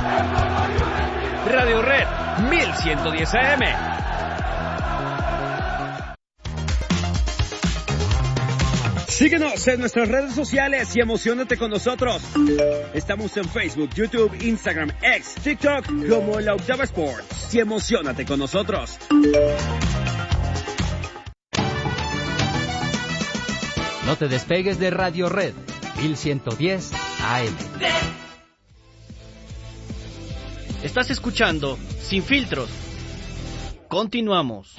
Radio Red 1110 AM. Síguenos en nuestras redes sociales y emociónate con nosotros. Estamos en Facebook, YouTube, Instagram, X, TikTok como La Octava Sports. Y emociónate con nosotros. No te despegues de Radio Red 1110 AM. Estás escuchando Sin Filtros. Continuamos.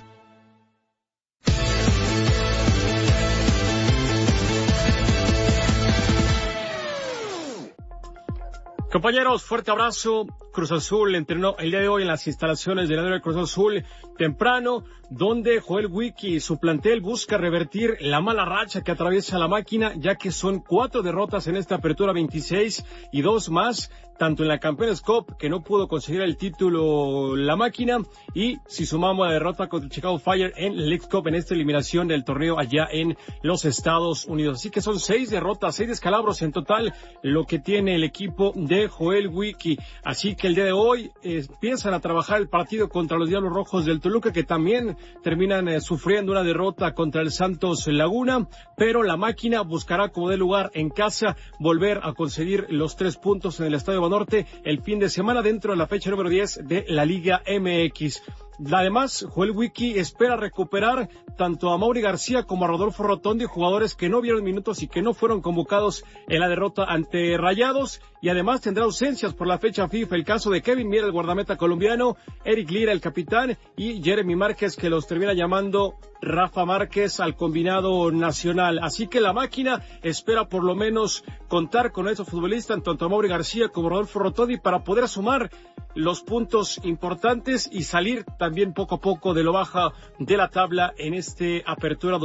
Compañeros, fuerte abrazo. Cruz Azul entrenó el día de hoy en las instalaciones del área de Cruz Azul temprano, donde Joel Wiki y su plantel busca revertir la mala racha que atraviesa la máquina, ya que son 4 derrotas en esta apertura 26 y 2 más, tanto en la Campeones Cup, que no pudo conseguir el título la máquina, y si sumamos la derrota contra el Chicago Fire en el League Cup en esta eliminación del torneo allá en los Estados Unidos. Así que son 6 derrotas, 6 descalabros en total, lo que tiene el equipo de Joel Wiki. Así que el día de hoy empiezan a trabajar el partido contra los Diablos Rojos del Toluca, que también terminan sufriendo una derrota contra el Santos Laguna, pero la máquina buscará, como de lugar en casa, volver a conseguir los 3 puntos en el Estadio Banorte el fin de semana dentro de la fecha número 10 de la Liga MX. Además, Joel Wiki espera recuperar tanto a Mauri García como a Rodolfo Rotondi, jugadores que no vieron minutos y que no fueron convocados en la derrota ante Rayados, y además tendrá ausencias por la fecha FIFA, el caso de Kevin Mier, el guardameta colombiano, Eric Lira, el capitán, y Jeremy Márquez, que los termina llamando Rafa Márquez al combinado nacional. Así que la máquina espera por lo menos contar con esos futbolistas, tanto a Mauri García como a Rodolfo Rotondi, para poder sumar los puntos importantes y salir también poco a poco de lo baja de la tabla en este Apertura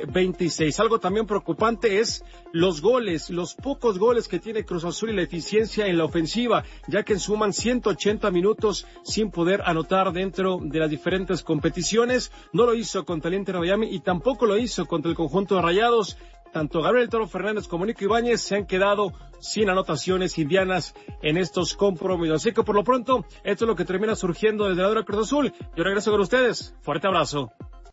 2026. Algo también preocupante es los goles, los pocos goles que tiene Cruz Azul y la eficiencia en la ofensiva, ya que suman 180 minutos sin poder anotar dentro de las diferentes competiciones. No lo hizo contra el Inter de Miami y tampoco lo hizo contra el conjunto de Rayados. Tanto Gabriel Toro Fernández como Nico Ibáñez se han quedado sin anotaciones indianas en estos compromisos. Así que por lo pronto, esto es lo que termina surgiendo desde la Cruz Azul. Yo regreso con ustedes. Fuerte abrazo.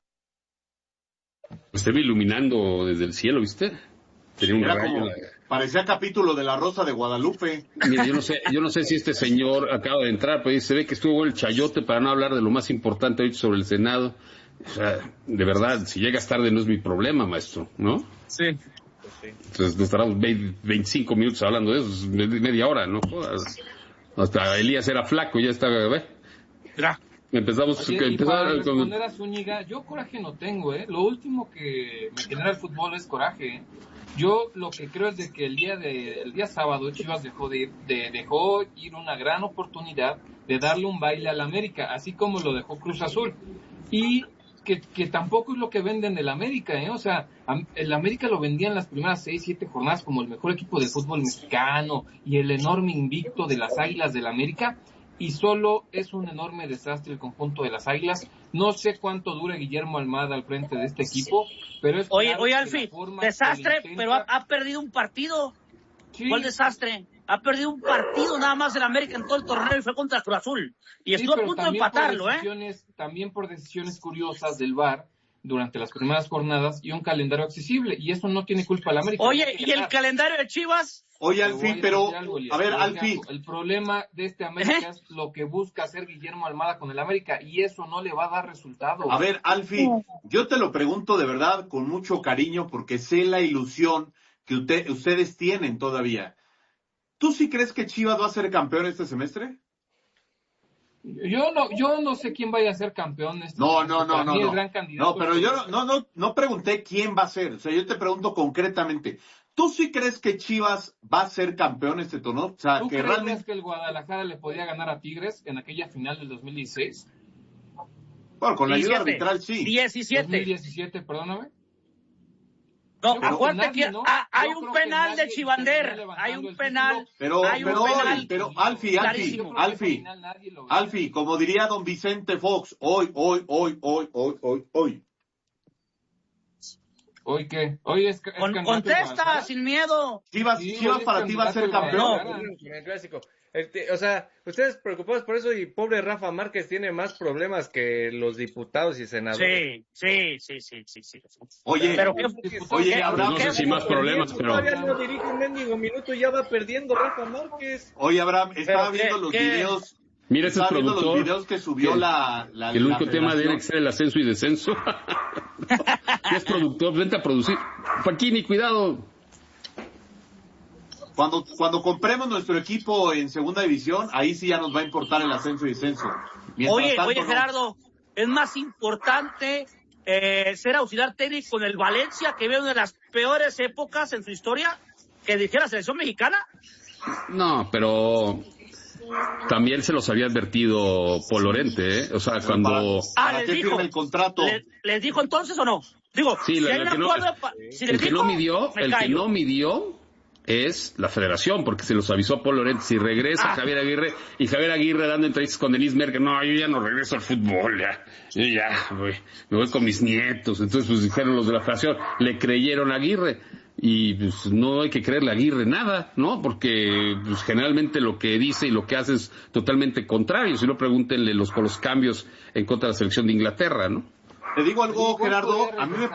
Usted me iluminando desde el cielo, ¿viste? Tenía un rayo. Parecía capítulo de La Rosa de Guadalupe. Mire, yo no sé si este señor acaba de entrar, pero se ve que estuvo el chayote para no hablar de lo más importante hoy sobre el Senado. O sea, de verdad, si llegas tarde no es mi problema, maestro, ¿no? Sí. Entonces nos estaremos 25 minutos hablando de eso, media hora, ¿no? Hasta Elías era flaco, ya estaba, Ya. Empezamos. Oye, y para responder a Zúñiga, yo coraje no tengo, Lo último que me genera el fútbol es coraje, Yo lo que creo es de que el día sábado Chivas dejó ir una gran oportunidad de darle un baile al América, así como lo dejó Cruz Azul. Y que tampoco es lo que venden el América, O sea, el América lo vendía en las primeras 6-7 jornadas como el mejor equipo de fútbol mexicano y el enorme invicto de las Águilas del América, y solo es un enorme desastre el conjunto de las Águilas. No sé cuánto dure Guillermo Almada al frente de este equipo, pero es Oye, Alfie, desastre, pero ha perdido un partido. Sí. ¿Cuál desastre? Ha perdido un partido nada más el América en todo el torneo y fue contra Cruz Azul. Y estuvo a punto de empatarlo, También por decisiones curiosas del VAR durante las primeras jornadas y un calendario accesible, y eso no tiene culpa el América. Oye, ¿y el calendario de Chivas? Oye, Alfie, pero, a ver, Alfie. El problema de este América es lo que busca hacer Guillermo Almada con el América, y eso no le va a dar resultado. A ver, Alfie, yo te lo pregunto de verdad con mucho cariño, porque sé la ilusión que ustedes tienen todavía. ¿Tú sí crees que Chivas va a ser campeón este semestre? Yo no sé quién vaya a ser campeón. No. El gran candidato. No, pero yo no pregunté quién va a ser. O sea, yo te pregunto concretamente. ¿Tú sí crees que Chivas va a ser campeón este torneo? O sea, ¿Tú que crees realmente que el Guadalajara le podía ganar a Tigres en aquella final del 2016? Bueno, con la ayuda arbitral sí. 2017, perdóname. No, acuérdate que hay un penal de Chivander, hay un penal. Pero Alfie, como diría don Vicente Fox, hoy. ¿Hoy qué? Hoy es contesta, sin miedo. Chivas para ti va a ser campeón. O sea, ustedes preocupados por eso y pobre Rafa Márquez tiene más problemas que los diputados y senadores. Sí. Oye, pero Abraham, no sé si más problemas, pero todavía no dirige un mendigo minuto y ya va perdiendo Rafa Márquez. Oye, Abraham, estaba viendo los videos. Mira, ese es productor. Los videos que subió la el único tema de él es el ascenso y descenso. ¿Qué es productor? Vente a producir. Paquini, cuidado. Cuando compremos nuestro equipo en segunda división, ahí sí ya nos va a importar el ascenso y descenso. Oye, Gerardo, es más importante ser auxiliar técnico en el Valencia, que ve una de las peores épocas en su historia, que dirigir la selección mexicana. No, pero también se los había advertido Paul Lorente, ¿eh? O sea, cuando... ¿Para qué firma el contrato? ¿Les dijo entonces o no? Digo, sí, si hay un acuerdo... El que no midió es la federación, porque se los avisó Paul Lorente. Si regresa Javier Aguirre, y Javier Aguirre dando entrevistas con Denise Merker, no, yo ya no regreso al fútbol, me voy con mis nietos. Entonces, pues dijeron los de la federación, le creyeron a Aguirre. Y pues no hay que creerle a Aguirre nada, ¿no? Porque pues, generalmente lo que dice y lo que hace es totalmente contrario. Si no, pregúntenle con los cambios en contra de la selección de Inglaterra, ¿no? Te digo algo, Gerardo, a mí me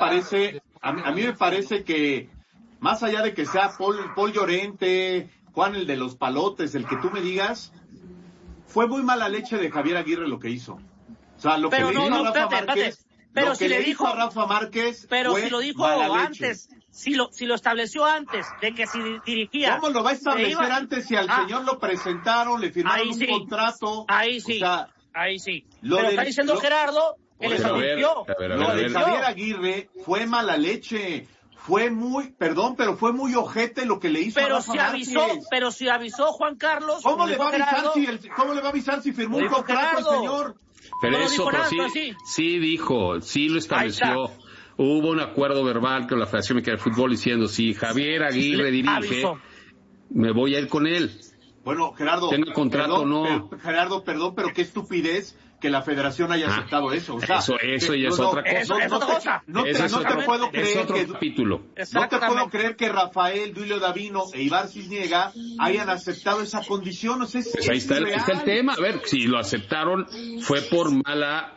parece que más allá de que sea Paul Llorente, Juan el de los palotes, el que tú me digas, fue muy mala leche de Javier Aguirre lo que hizo. O sea, lo que le hizo a Rafa Márquez, pero si le dijo a Rafa Márquez, pero si lo dijo antes, si lo estableció antes de que si dirigía. ¿Cómo lo va a establecer antes si al señor lo presentaron, le firmaron un contrato? Ahí sí. Lo pero está diciendo Gerardo que les advirtió. Lo de Javier Aguirre fue mala leche. Fue muy ojete lo que le hizo a Rafa Márquez. Pero si avisó Juan Carlos. ¿Cómo le va a avisar si firmó un contrato el señor? Pero no eso, sí dijo, sí lo estableció. Hubo un acuerdo verbal con la Federación Mexicana de Fútbol diciendo, si Javier Aguirre dirige, me voy a ir con él. Bueno, Gerardo. Tenga contrato o no. Gerardo, perdón, pero qué estupidez que la Federación haya aceptado eso. O sea, eso ya es otra cosa. No te puedo creer es otro capítulo. No te puedo creer que Rafael, Duilio Davino e Ibar Cisniega hayan aceptado esa condición. O sea, ahí está el tema. A ver, si lo aceptaron fue por mala,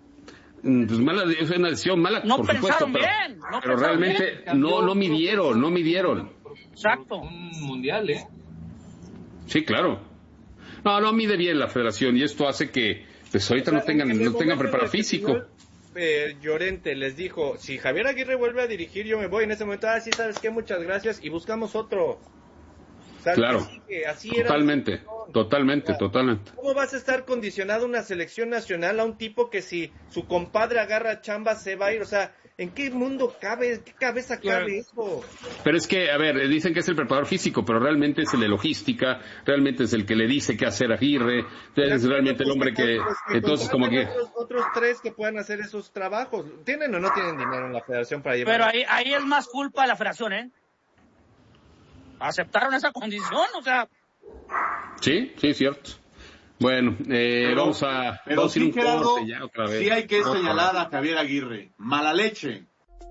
es una decisión mala, no por supuesto, pero realmente bien. no midieron. Exacto. Un mundial, Sí, claro. No mide bien la Federación y esto hace que pues ahorita no tengan preparado físico. Llorente les dijo, si Javier Aguirre vuelve a dirigir, yo me voy en ese momento. Sí, ¿sabes qué? Muchas gracias y buscamos otro. ¿Sabes? Claro, así totalmente. ¿Cómo vas a estar condicionado una selección nacional a un tipo que si su compadre agarra chamba se va a ir? O sea, ¿en qué mundo cabe? ¿En qué cabeza cabe eso? Pero es que, a ver, dicen que es el preparador físico, pero realmente es el de logística, realmente es el que le dice qué hacer a Aguirre, es realmente el hombre que... Entonces, como que... Otros tres que puedan hacer esos trabajos. ¿Tienen o no tienen dinero en la federación para llevar? Pero ahí es más culpa de la federación, ¿eh? ¿Aceptaron esa condición? O sea... Sí, cierto. Bueno, vamos a ir un corte ya otra vez. Sí hay que señalar a Javier Aguirre. Mala leche.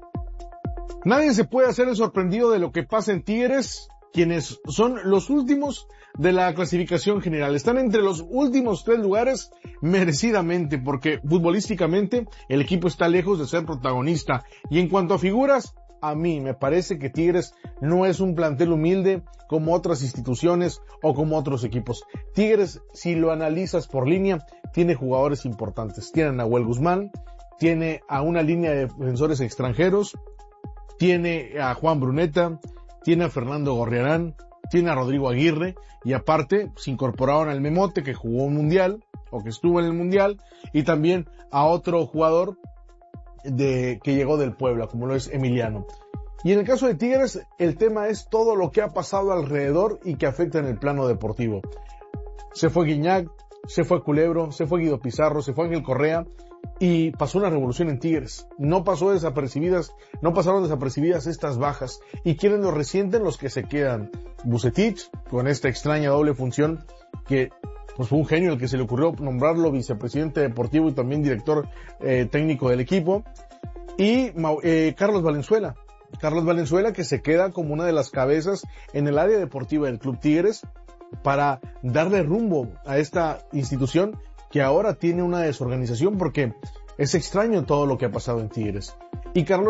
Nadie se puede hacer el sorprendido de lo que pasa en Tigres, quienes son los últimos de la clasificación general. Están entre los últimos 3 lugares merecidamente, porque futbolísticamente el equipo está lejos de ser protagonista. Y en cuanto a figuras, a mí me parece que Tigres no es un plantel humilde como otras instituciones o como otros equipos. Tigres, si lo analizas por línea, tiene jugadores importantes. Tiene a Nahuel Guzmán, tiene a una línea de defensores extranjeros, tiene a Juan Bruneta, tiene a Fernando Gorriarán, tiene a Rodrigo Aguirre, y aparte se incorporaron al Memote, que jugó un mundial, o que estuvo en el mundial, y también a otro jugador que llegó del Puebla, como lo es Emiliano. Y en el caso de Tigres, el tema es todo lo que ha pasado alrededor y que afecta en el plano deportivo. Se fue Guiñac, se fue Culebro, se fue Guido Pizarro, se fue Ángel Correa, y pasó una revolución en Tigres. No pasaron desapercibidas estas bajas. ¿Y quiénes lo resienten? Los que se quedan. Vucetich, con esta extraña doble función, que pues fue un genio el que se le ocurrió nombrarlo vicepresidente deportivo y también director técnico del equipo. Y Carlos Valenzuela, que se queda como una de las cabezas en el área deportiva del Club Tigres, para darle rumbo a esta institución que ahora tiene una desorganización, porque es extraño todo lo que ha pasado en Tigres. Y Carlos